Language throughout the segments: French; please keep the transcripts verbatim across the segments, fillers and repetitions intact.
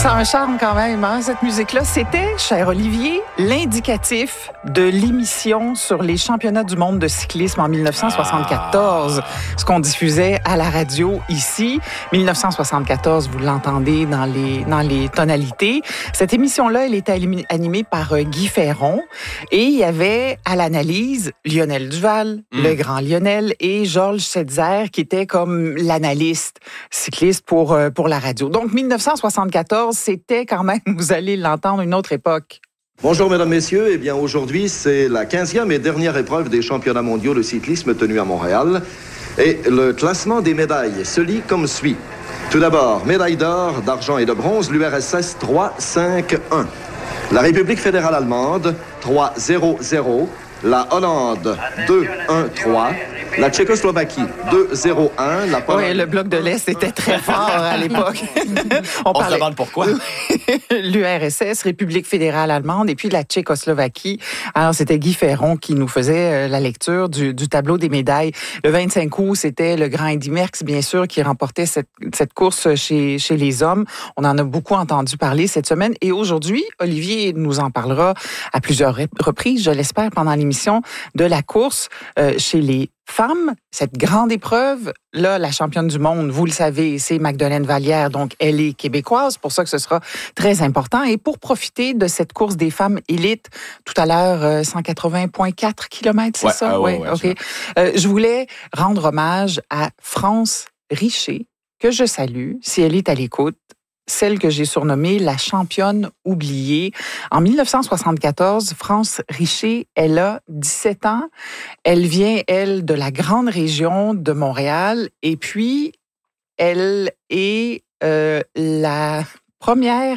Ça a un charme quand même, hein, cette musique-là. C'était, cher Olivier, l'indicatif de l'émission sur les championnats du monde de cyclisme en dix-neuf cent soixante-quatorze. Ah. Ce qu'on diffusait à la radio ici. dix-neuf cent soixante-quatorze, vous l'entendez dans les, dans les tonalités. Cette émission-là, elle était animée par Guy Ferron. Et il y avait à l'analyse Lionel Duval, mmh. le grand Lionel, et Georges Setzer, qui était comme l'analyste cycliste pour, pour la radio. Donc, dix-neuf cent soixante-quatorze, c'était quand même, vous allez l'entendre, une autre époque. Bonjour, mesdames, messieurs. Eh bien, aujourd'hui, c'est la quinzième et dernière épreuve des championnats mondiaux de cyclisme tenus à Montréal. Et le classement des médailles se lit comme suit. Tout d'abord, médaille d'or, d'argent et de bronze, l'U R S S trois cinq un. La République fédérale allemande, trois zéro zéro. La Hollande, deux un trois. La Tchécoslovaquie, deux zéro un. La Pologne... Oui, le bloc de l'Est était très fort à l'époque. On, On parlait... se demande pourquoi. L'U R S S, République fédérale allemande, et puis la Tchécoslovaquie. Alors, c'était Guy Ferron qui nous faisait la lecture du, du tableau des médailles. Le vingt-cinq août, c'était le grand Eddy Merckx, bien sûr, qui remportait cette, cette course chez, chez les hommes. On en a beaucoup entendu parler cette semaine. Et aujourd'hui, Olivier nous en parlera à plusieurs reprises, je l'espère, pendant l'émission de la course euh, chez les femmes. Cette grande épreuve, là, la championne du monde, vous le savez, c'est Magdeleine Vallière, donc elle est québécoise, pour ça que ce sera très important. Et pour profiter de cette course des femmes élites, tout à l'heure, cent quatre-vingts virgule quatre kilomètres, c'est ouais, ça? Ah, ouais, oui, ouais, OK. Euh, je voulais rendre hommage à France Richer, que je salue, si elle est à l'écoute. Celle que j'ai surnommée la championne oubliée. En dix-neuf cent soixante-quatorze, France Richer, elle a dix-sept ans. Elle vient, elle, de la grande région de Montréal. Et puis, elle est euh, la première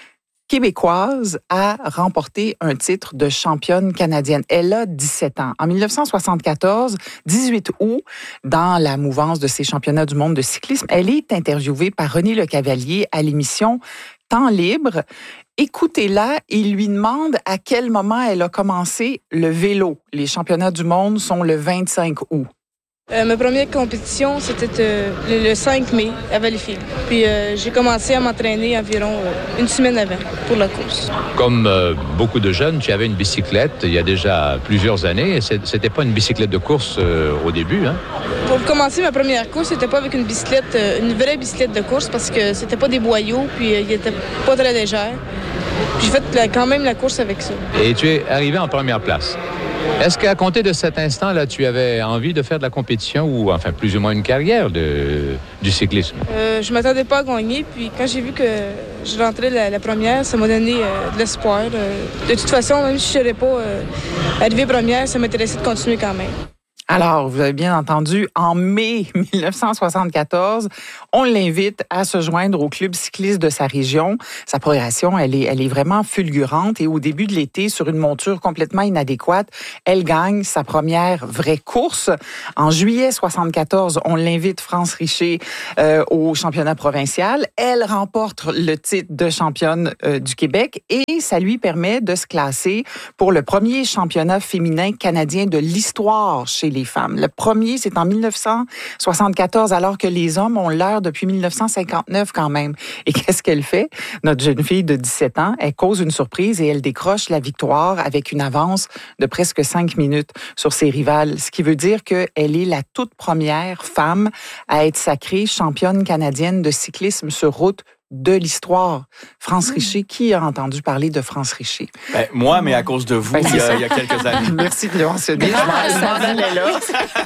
québécoise à remporter un titre de championne canadienne. Elle a dix-sept ans. En dix-neuf cent soixante-quatorze, dix-huit août, dans la mouvance de ces championnats du monde de cyclisme, elle est interviewée par René Lecavalier à l'émission Temps libre. Écoutez-la, il lui demande à quel moment elle a commencé le vélo. Les championnats du monde sont le vingt-cinq août. Euh, ma première compétition, c'était euh, le, le cinq mai à Valleyfield. Puis euh, j'ai commencé à m'entraîner environ euh, une semaine avant pour la course. Comme euh, beaucoup de jeunes, tu avais une bicyclette il y a déjà plusieurs années. C'était pas une bicyclette de course euh, au début, hein? Pour commencer ma première course, c'était pas avec une bicyclette, euh, une vraie bicyclette de course parce que c'était pas des boyaux puis euh, il était pas très légère. Puis j'ai fait la, quand même la course avec ça. Et tu es arrivé en première place. Est-ce qu'à compter de cet instant-là, tu avais envie de faire de la compétition ou, enfin, plus ou moins une carrière de, du cyclisme? Euh, je ne m'attendais pas à gagner. Puis quand j'ai vu que je rentrais la, la première, ça m'a donné euh, de l'espoir. Euh, de toute façon, même si je ne serais pas euh, arrivée première, ça m'intéressait de continuer quand même. Alors, vous avez bien entendu, en mai dix-neuf cent soixante-quatorze, on l'invite à se joindre au club cycliste de sa région. Sa progression, elle est, elle est vraiment fulgurante et au début de l'été, sur une monture complètement inadéquate, elle gagne sa première vraie course. En juillet soixante-quatorze, on l'invite, France Richer, euh, au championnat provincial. Elle remporte le titre de championne euh, du Québec et ça lui permet de se classer pour le premier championnat féminin canadien de l'histoire chez les femmes. Le premier, c'est en dix-neuf cent soixante-quatorze, alors que les hommes ont l'heure depuis dix-neuf cent cinquante-neuf quand même. Et qu'est-ce qu'elle fait? Notre jeune fille de dix-sept ans, elle cause une surprise et elle décroche la victoire avec une avance de presque cinq minutes sur ses rivales, ce qui veut dire qu'elle est la toute première femme à être sacrée championne canadienne de cyclisme sur route de l'histoire. France Richer, qui a entendu parler de France Richer? Ben, moi, mais à cause de vous, ben, il, y a, il y a quelques années. Merci de le mentionner. Je m'en allais là.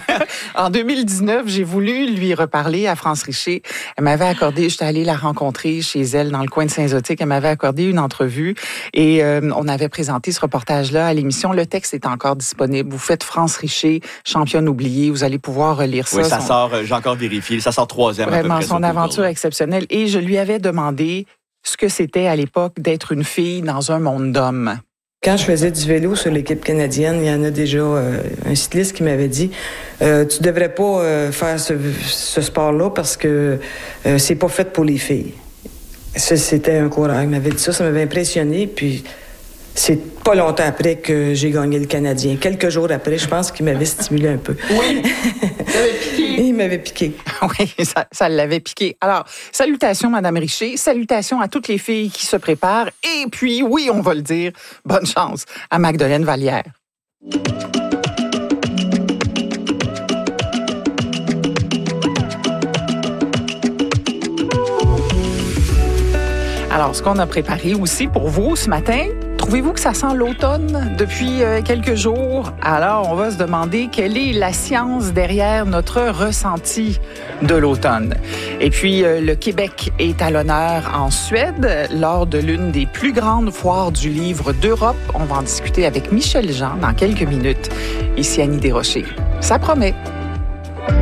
En deux mille dix-neuf, j'ai voulu lui reparler à France Richer. Elle m'avait accordé, j'étais allée la rencontrer chez elle dans le coin de Saint-Zotique. Elle m'avait accordé une entrevue et euh, on avait présenté ce reportage-là à l'émission. Le texte est encore disponible. Vous faites France Richer, championne oubliée. Vous allez pouvoir relire ça. Oui, ça son... sort, j'ai encore vérifié, ça sort troisième. Vraiment, à peu près, son aventure exceptionnelle. Et je lui avais demandé ce que c'était à l'époque d'être une fille dans un monde d'hommes. Quand je faisais du vélo sur l'équipe canadienne, il y en a déjà euh, un cycliste qui m'avait dit euh, tu devrais pas euh, faire ce, ce sport-là parce que euh, c'est pas fait pour les filles. Ça, c'était un coureur. Il m'avait dit ça, ça m'avait impressionné. Puis c'est pas longtemps après que j'ai gagné le Canadien. Quelques jours après, je pense qu'il m'avait stimulé un peu. Oui, ça avait piqué. Il m'avait piqué. Oui, ça, ça l'avait piqué. Alors, salutations, Madame Richer. Salutations à toutes les filles qui se préparent. Et puis, oui, on va le dire, bonne chance à Magdeleine Vallière. Alors, ce qu'on a préparé aussi pour vous ce matin, trouvez-vous que ça sent l'automne depuis euh, quelques jours? Alors, on va se demander quelle est la science derrière notre ressenti de l'automne. Et puis, euh, le Québec est à l'honneur en Suède lors de l'une des plus grandes foires du livre d'Europe. On va en discuter avec Michel Jean dans quelques minutes. Ici Annie Desrochers. Ça promet.